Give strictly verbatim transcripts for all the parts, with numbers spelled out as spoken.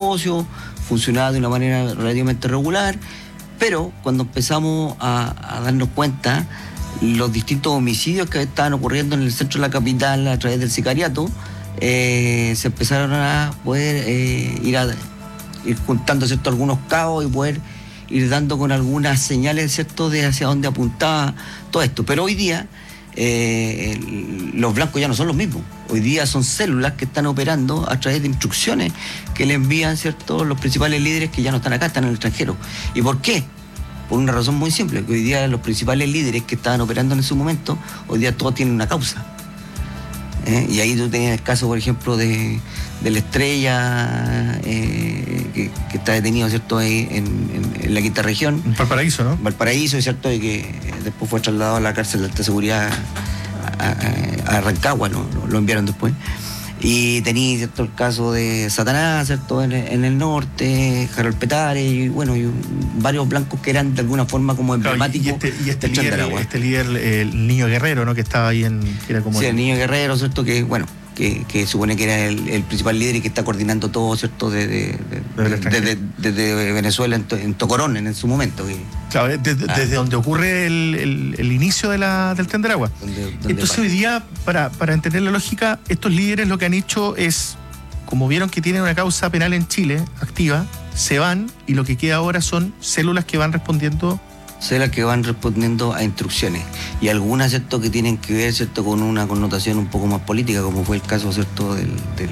negocio, funcionaba de una manera relativamente regular, pero cuando empezamos a, a darnos cuenta los distintos homicidios que estaban ocurriendo en el centro de la capital a través del sicariato, eh, se empezaron a poder eh, ir, a, ir juntando, ¿cierto?, algunos cabos y poder ir dando con algunas señales, ¿cierto?, de hacia dónde apuntaba todo esto. Pero hoy día eh, el, los blancos ya no son los mismos. Hoy día son células que están operando a través de instrucciones que le envían, ¿cierto?, los principales líderes que ya no están acá, están en el extranjero. ¿Y por qué? Por una razón muy simple, que hoy día los principales líderes que estaban operando en su momento, hoy día todos tienen una causa. ¿Eh? Y ahí tú tenías el caso, por ejemplo, de, de la Estrella, eh, que, que está detenido, ¿cierto?, ahí en, en, en la quinta región. En Valparaíso, ¿no? Valparaíso, ¿cierto?, y que después fue trasladado a la cárcel de alta seguridad a, a, a Rancagua, ¿no? Lo, lo enviaron después. Y tenía, ¿cierto?, el caso de Satanás, ¿cierto?, en, en el norte, Harold Petare, y bueno, y varios blancos que eran de alguna forma como emblemáticos. Claro, y este, y este líder, este líder, el Niño Guerrero, ¿no?, que estaba ahí en... Que era como sí, el, el Niño Guerrero, ¿cierto?, que bueno, que, que supone que era el, el principal líder y que está coordinando todo, ¿cierto?, desde de, de, de, de, de, de, de Venezuela en, en Tocorón en, en su momento. Que, claro, desde, ah, desde donde ocurre el, el, el inicio de la, del Tren de Aragua. Donde, donde Entonces para. hoy día, para, para entender la lógica, estos líderes lo que han hecho es, como vieron que tienen una causa penal en Chile activa, se van y lo que queda ahora son células que van respondiendo... Células que van respondiendo a instrucciones y algunas, ¿cierto?, que tienen que ver, ¿cierto?, con una connotación un poco más política, como fue el caso, ¿cierto?, del... del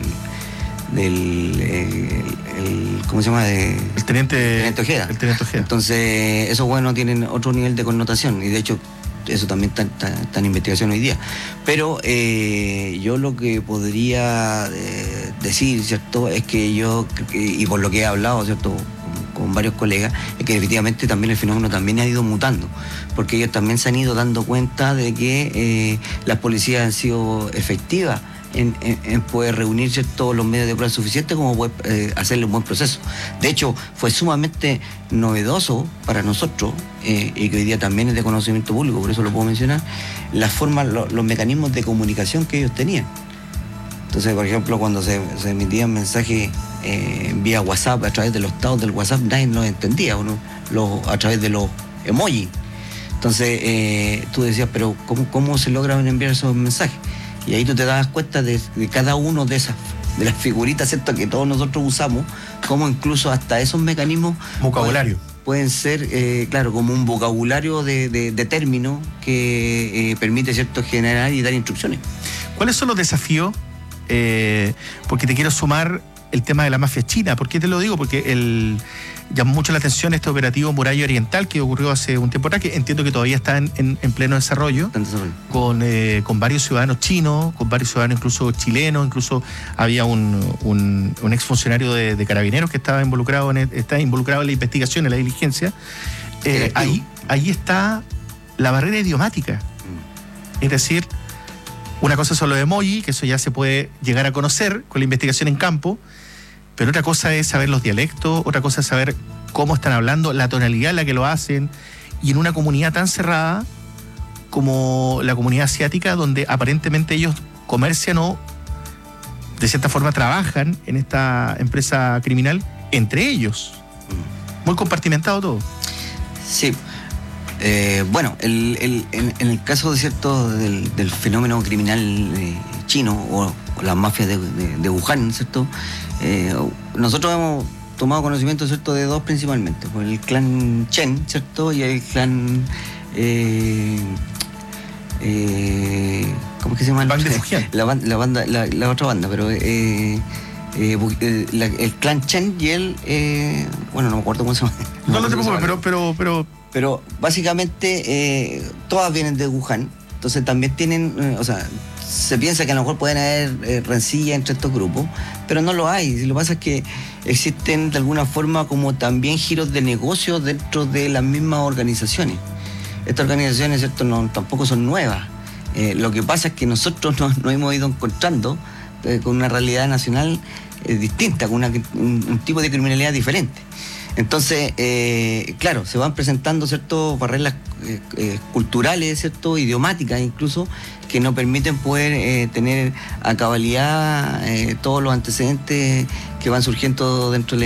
del eh, el, el, ¿cómo se llama? De, el teniente, el teniente Ojeda. El teniente Ojeda. Entonces, esos bueno tienen otro nivel de connotación y de hecho eso también está, está, está en investigación hoy día. Pero eh, yo lo que podría eh, decir, ¿cierto?, es que yo, y por lo que he hablado, ¿cierto?, con, con varios colegas, es que definitivamente también el fenómeno también ha ido mutando, porque ellos también se han ido dando cuenta de que eh, las policías han sido efectivas En, en, en poder reunirse todos los medios de prueba suficientes como poder eh, hacerle un buen proceso. De hecho, fue sumamente novedoso para nosotros, eh, y que hoy día también es de conocimiento público, por eso lo puedo mencionar, las formas, lo, los mecanismos de comunicación que ellos tenían. Entonces, por ejemplo, cuando se, se emitían mensajes eh, vía WhatsApp, a través de los estados del WhatsApp, nadie los entendía, ¿no? Los, a través de los emojis. Entonces, eh, tú decías, pero ¿cómo, cómo se logran enviar esos mensajes? Y ahí tú te das cuenta de, de cada uno de esas, de las figuritas, ¿cierto?, que todos nosotros usamos, como incluso hasta esos mecanismos... Vocabulario. Pueden, pueden ser, eh, claro, como un vocabulario de, de, de términos que eh, permite, ¿cierto?, generar y dar instrucciones. ¿Cuáles son los desafíos? Eh, porque te quiero sumar el tema de la mafia china. ¿Por qué te lo digo? Porque el... llamó mucho la atención este operativo Muralla Oriental que ocurrió hace un tiempo atrás, que entiendo que todavía está en, en, en pleno desarrollo, con, eh, con varios ciudadanos chinos, con varios ciudadanos incluso chilenos, incluso había un, un, un exfuncionario de, de Carabineros que estaba involucrado en, está involucrado en la investigación, en la diligencia. Eh, ahí, ahí está la barrera idiomática. Mm. Es decir, una cosa son los emojis, que eso ya se puede llegar a conocer con la investigación en campo, pero otra cosa es saber los dialectos, otra cosa es saber cómo están hablando, la tonalidad en la que lo hacen, y en una comunidad tan cerrada como la comunidad asiática, donde aparentemente ellos comercian o de cierta forma trabajan en esta empresa criminal entre ellos. Muy compartimentado todo. Sí. Eh, bueno, el, el, en, en el caso de cierto del, del fenómeno criminal eh, chino o, o las mafias de, de, de Wuhan, ¿cierto? Eh, nosotros hemos tomado conocimiento, ¿cierto?, de dos principalmente, por el clan Chen, ¿cierto?, y el clan eh, eh, ¿cómo es que se llama? Bang de Fujian. La, la banda, la, la otra banda, pero eh, eh, la, el clan Chen y el eh, bueno, no me acuerdo cómo se llama. No, no, no te preocupes, pero, pero, pero pero básicamente eh, todas vienen de Wuhan, entonces también tienen, eh, o sea, se piensa que a lo mejor pueden haber eh, rencillas entre estos grupos, pero no lo hay. Lo que pasa es que existen de alguna forma como también giros de negocio dentro de las mismas organizaciones. Estas organizaciones, ¿cierto?, no, tampoco son nuevas. Eh, lo que pasa es que nosotros nos, nos hemos ido encontrando eh, con una realidad nacional eh, distinta, con una, un, un tipo de criminalidad diferente. Entonces, eh, claro, se van presentando, ¿cierto?, barreras eh, eh, culturales, ¿cierto?, idiomáticas incluso, que no permiten poder eh, tener a cabalidad eh, todos los antecedentes que van surgiendo dentro de la